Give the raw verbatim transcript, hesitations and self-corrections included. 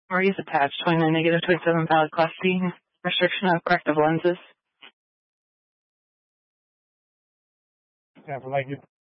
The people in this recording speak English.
Maurice attached, showing a negative twenty-seven valid class C restriction of corrective lenses. Yeah, for like you.